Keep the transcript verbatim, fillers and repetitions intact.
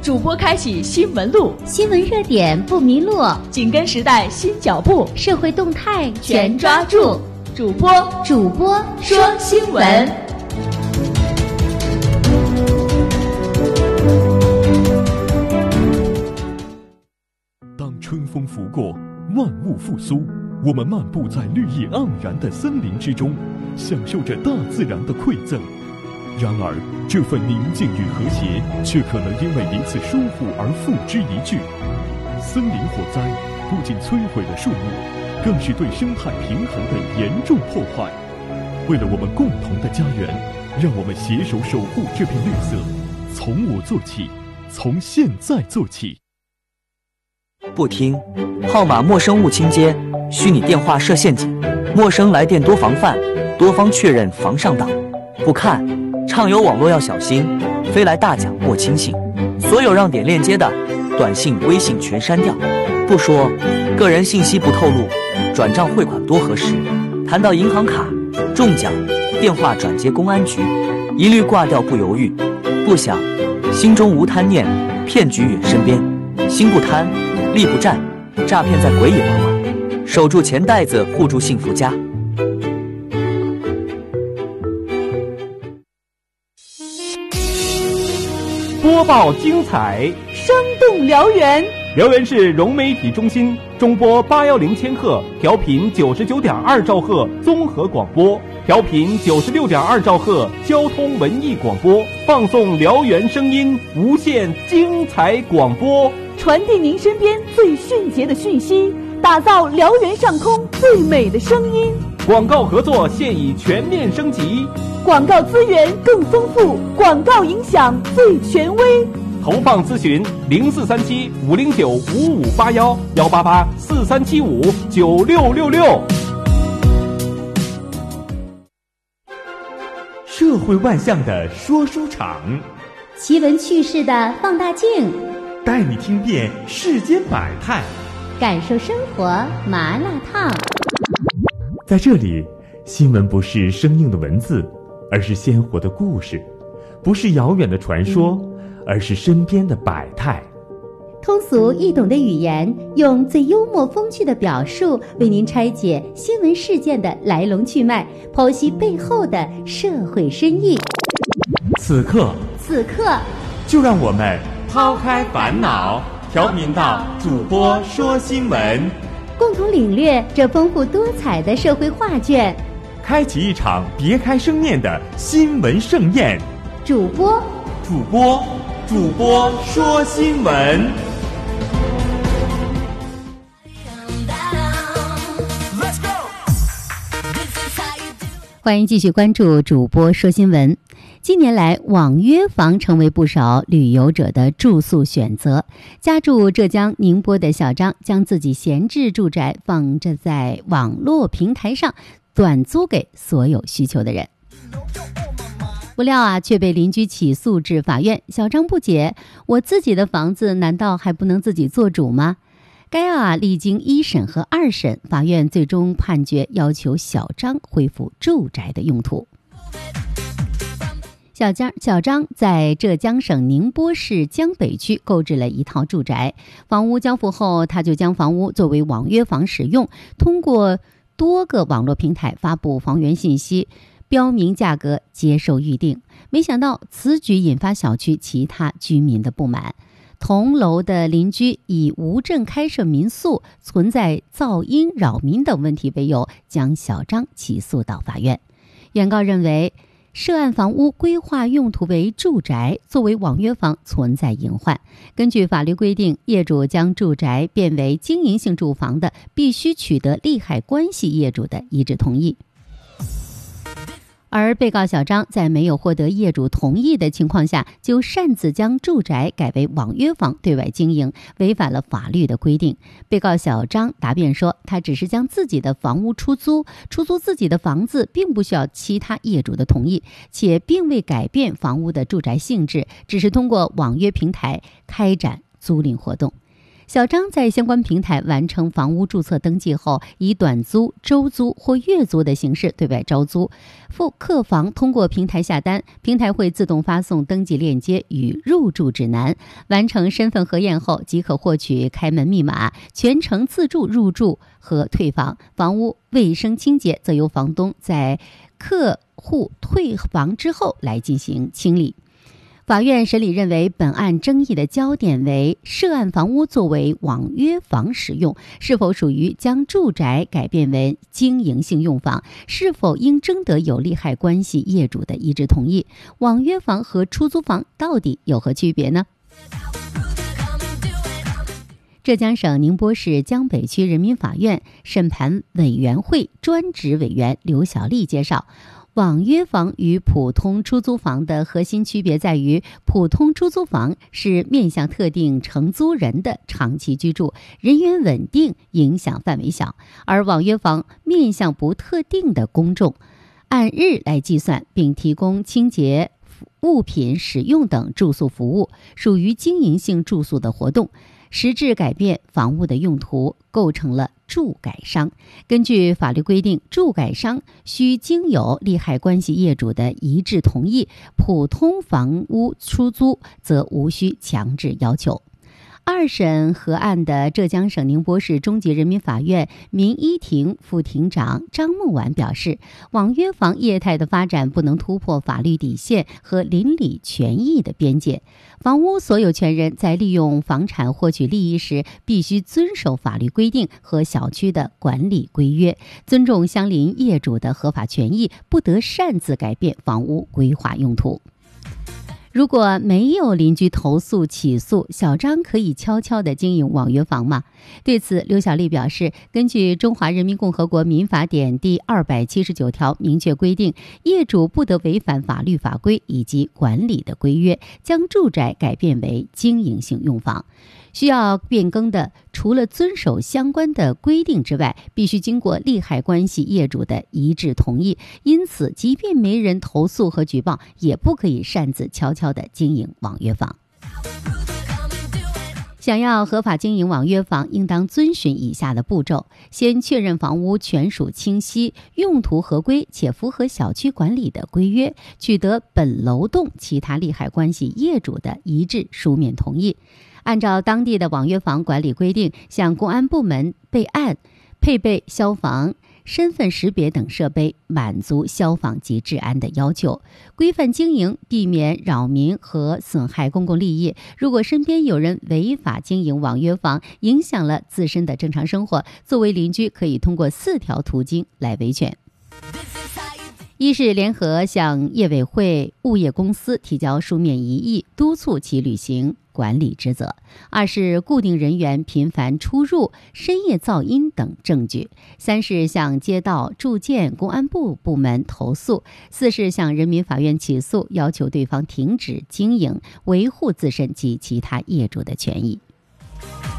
主播开启新闻路， 新闻热点不迷路， 紧跟时代新脚步， 社会动态全抓住。 主播主播说新闻。 当春风拂过，万物复苏，我们漫步在绿意盎然的森林之中，享受着大自然的馈赠。然而，这份宁静与和谐，却可能因为彼此疏忽而付之一炬。森林火灾不仅摧毁了树木，更是对生态平衡的严重破坏。为了我们共同的家园，让我们携手守护这片绿色，从我做起，从现在做起。 不听，号码陌生勿倾接，虚拟电话设陷阱，陌生来电多防范，多方确认防上当。不看，畅游网络要小心，飞来大奖莫轻信。所有让点链接的短信、微信全删掉。不说，个人信息不透露，转账汇款多核实。谈到银行卡、中奖、电话转接公安局，一律挂掉不犹豫。不想，心中无贪念，骗局远身边。心不贪，力不战，诈骗在鬼影往往。守住钱袋子，护住幸福家。 播报精彩， 生动辽源。 辽源市融媒体中心中波八幺零千赫，调频九十九点二兆赫综合广播，调频九十六点二兆赫交通文艺广播，放送辽源声音，无限精彩广播， 传递您身边最迅捷的讯息，打造辽源上空最美的声音。 广告合作现已全面升级， 广告资源更丰富，广告影响最权威。 投放咨询零四三七五零九五五八幺幺八八四三七五九六六六。 社会万象的说书场， 奇闻趣事的放大镜， 带你听遍世间百态， 感受生活麻辣烫。 在这里，新闻不是生硬的文字，而是鲜活的故事；不是遥远的传说，而是身边的百态。 通俗易懂的语言，用最幽默风趣的表述，为您拆解新闻事件的来龙去脉，剖析背后的社会深意。 此刻， 此刻， 就让我们抛开烦恼，调频到主播说新闻， 共同领略这丰富多彩的社会画卷， 开启一场别开生面的新闻盛宴。 主播， 主播，主播说新闻。 欢迎继续关注主播说新闻。近年来，网约房成为不少旅游者的住宿选择。家住浙江宁波的小张将自己闲置住宅放置在网络平台上，短租给所有需求的人。不料啊，却被邻居起诉至法院。小张不解，我自己的房子难道还不能自己做主吗？该案啊，历经一审和二审，法院最终判决要求小张恢复住宅的用途。小张小张在浙江省宁波市江北区购置了一套住宅，房屋交付后，他就将房屋作为网约房使用，通过多个网络平台发布房源信息，标明价格，接受预定。没想到此举引发小区其他居民的不满。同楼的邻居以无证开设民宿、存在噪音扰民等问题为由，将小张起诉到法院。原告认为，涉案房屋规划用途为住宅，作为网约房存在隐患。根据法律规定，业主将住宅变为经营性住房的，必须取得利害关系业主的一致同意。而被告小张在没有获得业主同意的情况下，就擅自将住宅改为网约房对外经营，违反了法律的规定。被告小张答辩说，他只是将自己的房屋出租，出租自己的房子并不需要其他业主的同意，且并未改变房屋的住宅性质，只是通过网约平台开展租赁活动。 小张在相关平台完成房屋注册登记后，以短租、周租或月租的形式对外招租，付客房通过平台下单，平台会自动发送登记链接与入住指南，完成身份核验后即可获取开门密码，全程自助入住和退房。房屋卫生清洁则由房东在客户退房之后来进行清理。法院审理认为，本案争议的焦点为涉案房屋作为网约房使用，是否属于将住宅改变为经营性用房，是否应征得有利害关系业主的一致同意。网约房和出租房到底有何区别呢？浙江省宁波市江北区人民法院审判委员会专职委员刘小丽介绍，网约房与普通出租房的核心区别在于，普通出租房是面向特定承租人的长期居住，人员稳定，影响范围小；而网约房面向不特定的公众，按日来计算，并提供清洁、物品使用等住宿服务，属于经营性住宿的活动，实质改变房屋的用途，构成了住改商。根据法律规定，住改商需经有利害关系业主的一致同意，普通房屋出租则无需强制要求。二审核案的浙江省宁波市中级人民法院民一庭副庭长张梦婉表示，网约房业态的发展不能突破法律底线和邻里权益的边界。房屋所有权人在利用房产获取利益时，必须遵守法律规定和小区的管理规约，尊重相邻业主的合法权益，不得擅自改变房屋规划用途。如果没有邻居投诉起诉，小张可以悄悄地经营网约房吗？对此，刘小丽表示，根据《中华人民共和国民法典》第二百七十九条明确规定，业主不得违反法律法规以及管理的规约，将住宅改变为经营性用房。需要变更的，除了遵守相关的规定之外，必须经过利害关系业主的一致同意。因此，即便没人投诉和举报，也不可以擅自悄悄地经营网约房。想要合法经营网约房，应当遵循以下的步骤：先确认房屋权属清晰、用途合规且符合小区管理的规约，取得本楼栋其他利害关系业主的一致书面同意。按照当地的网约房管理规定，向公安部门备案，配备消防、身份识别等设备，满足消防及治安的要求，规范经营，避免扰民和损害公共利益。如果身边有人违法经营网约房，影响了自身的正常生活，作为邻居可以通过四条途径来维权。一是联合向业委会、物业公司提交书面疑义，督促其履行管理职责；二是固定人员频繁出入、深夜噪音等证据；三是向街道、住建、公安部部门投诉；四是向人民法院起诉，要求对方停止经营，维护自身及其他业主的权益。